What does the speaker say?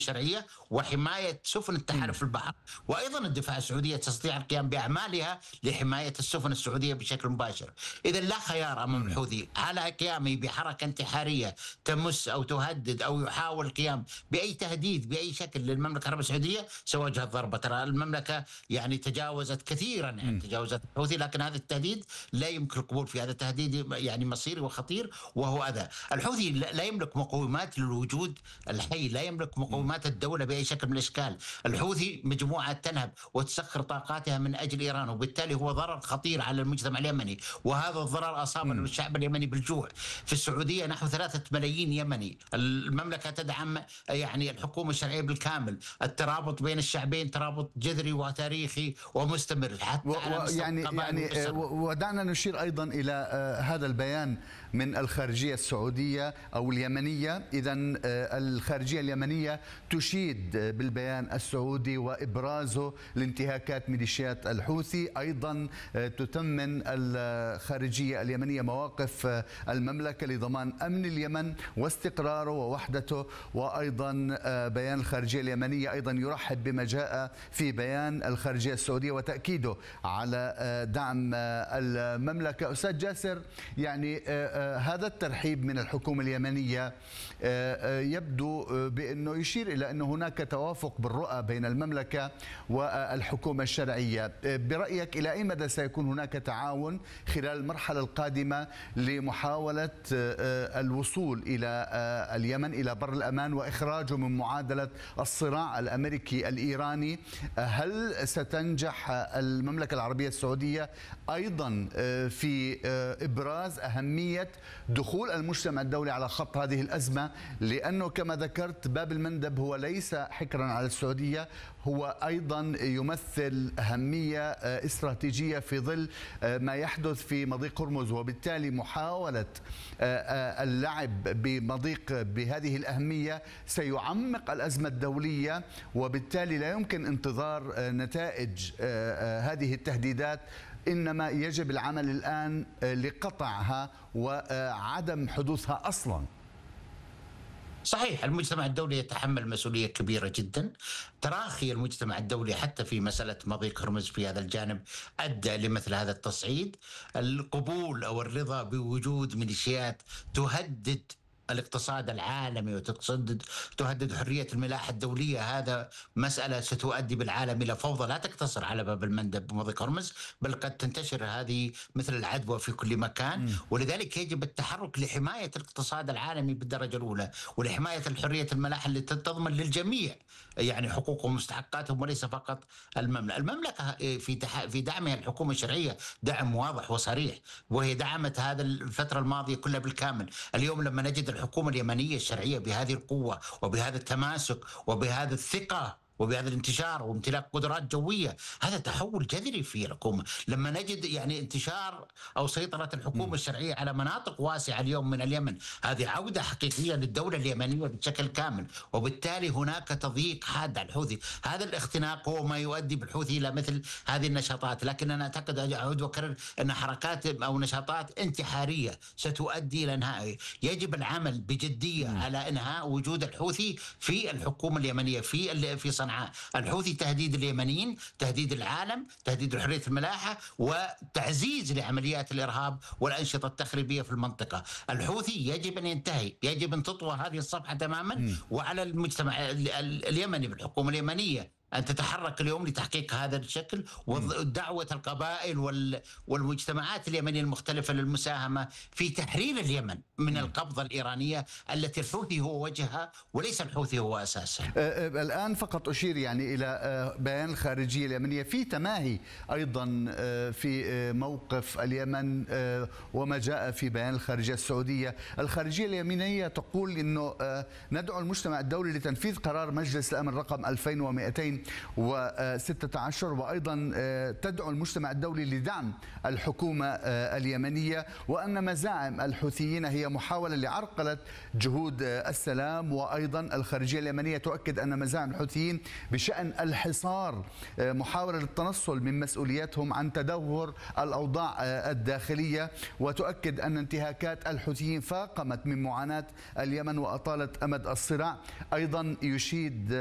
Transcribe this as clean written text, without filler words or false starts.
الشرعية وحماية سفن التحالف في البحر، وأيضا الدفاع السعودية تستطيع القيام بأعمالها لحماية السفن السعودية بشكل مباشر. إذا لا خيار أمام الحوثي على قيامه بحركة انتحارية تمس أو تهدد أو يحاول القيام بأي تهديد بأي شكل للمملكة العربية السعودية سيواجه الضربة. ترى المملكة يعني تجاوزت كثيرا، يعني تجاوزت الحوثي، لكن هذا التهديد لا يمكن القبول فيه. هذا التهديد يعني مصيري وخطير وهو أذى. الحوثي لا يملك مقومات للوجود الحي، لا يملك مقومات الدولة بأي شكل من الأشكال. الحوثي مجموعة تنهب وتسخر طاقاتها من أجل إيران، وبالتالي هو ضرر خطير على المجتمع اليمني، وهذا الضرر أصاب الشعب اليمني بالجوع. في السعودية نحو 3 ملايين يمني. المملكة تدعم يعني الحكومة الشرعية بالكامل. الترابط بين الشعبين ترابط جذري وتاريخي ومستمر حتى ودعنا نشير أيضا إلى هذا البيان من الخارجية السعودية أو اليمنية. إذا الخارجية اليمنية تشيد بالبيان السعودي وإبرازه لانتهاكات ميليشيات الحوثي. أيضا تتمن الخارجية اليمنية مواقف المملكة لضمان أمن اليمن واستقراره ووحدته. وأيضا بيان الخارجية اليمنية أيضا يرحب بما جاء في بيان الخارجية السعودية وتأكيده على دعم المملكة. أستاذ جاسر، يعني هذا الترحيب من الحكومة اليمنية يبدو بأنه يشير إلى أن هناك توافق بالرؤى بين المملكة والحكومة الشرعية. برأيك إلى أي مدى سيكون هناك تعاون خلال المرحلة القادمة لمحاولة الوصول إلى اليمن إلى بر الأمان وإخراجه من معادلة الصراع الأمريكي الإيراني؟ هل ستنجح المملكة العربية السعودية أيضا في إبراز أهمية دخول المجتمع الدولي على خط هذه الأزمة؟ لأنه كما ذكرت باب المندب هو ليس حكرا على السعودية، هو أيضا يمثل أهمية استراتيجية في ظل ما يحدث في مضيق هرمز، وبالتالي محاولة اللعب بمضيق بهذه الأهمية سيعمق الأزمة الدولية، وبالتالي لا يمكن انتظار نتائج هذه التهديدات، إنما يجب العمل الآن لقطعها وعدم حدوثها أصلا. صحيح، المجتمع الدولي يتحمل مسؤولية كبيرة جدا. تراخي المجتمع الدولي حتى في مسألة مضيق هرمز في هذا الجانب أدى لمثل هذا التصعيد. القبول أو الرضا بوجود ميليشيات تهدد الاقتصاد العالمي وتهدد حرية الملاحة الدولية، هذا مسألة ستؤدي بالعالم إلى فوضى لا تقتصر على باب المندب ومضيق هرمز، بل قد تنتشر هذه مثل العدوى في كل مكان. ولذلك يجب التحرك لحماية الاقتصاد العالمي بالدرجة الأولى، ولحماية حرية الملاحة اللي تضمن للجميع يعني حقوقهم ومستحقاتهم وليس فقط المملكة في دعمها الحكومة الشرعية دعم واضح وصريح، وهي دعمت هذا الفترة الماضية كلها بالكامل. اليوم لما نجد الحكومة اليمنية الشرعية بهذه القوة وبهذا التماسك وبهذا الثقة وبهذا الانتشار وامتلاك قدرات جوية، هذا تحول جذري في الحكومة. لما نجد يعني انتشار أو سيطرة الحكومة الشرعية على مناطق واسعة اليوم من اليمن، هذه عودة حقيقية للدولة اليمنية بشكل كامل، وبالتالي هناك تضييق حاد على الحوثي. هذا الاختناق هو ما يؤدي بالحوثي إلى مثل هذه النشاطات. لكن أنا أعتقد أعود وأكرر أن حركات أو نشاطات انتحارية ستؤدي إلى إنهاء. يجب العمل بجدية على إنهاء وجود الحوثي في الحكومة اليمنية في صنعاء. الحوثي تهديد اليمنيين، تهديد العالم، تهديد حرية الملاحة، وتعزيز لعمليات الإرهاب والأنشطة التخريبية في المنطقة. الحوثي يجب أن ينتهي، يجب أن تطوى هذه الصفحة تماما، وعلى المجتمع اليمني بالحكومة اليمنية أن تتحرك اليوم لتحقيق هذا الشكل، ودعوة القبائل والمجتمعات اليمنية المختلفة للمساهمة في تحرير اليمن من القبضة الإيرانية التي الحوثي هو وجهها وليس الحوثي هو أساسها. الآن فقط أشير يعني إلى بيان الخارجية اليمنية في تماهي أيضا في موقف اليمن وما جاء في بيان الخارجية السعودية. الخارجية اليمنية تقول إنه ندعو المجتمع الدولي لتنفيذ قرار مجلس الأمن رقم 2200 2016. وأيضا تدعو المجتمع الدولي لدعم الحكومة اليمنية، وأن مزاعم الحوثيين هي محاولة لعرقلة جهود السلام. وأيضا الخارجية اليمنية تؤكد أن مزاعم الحوثيين بشأن الحصار محاولة للتنصل من مسؤولياتهم عن تدهور الأوضاع الداخلية، وتؤكد أن انتهاكات الحوثيين فاقمت من معاناة اليمن وأطالت أمد الصراع. أيضا يشيد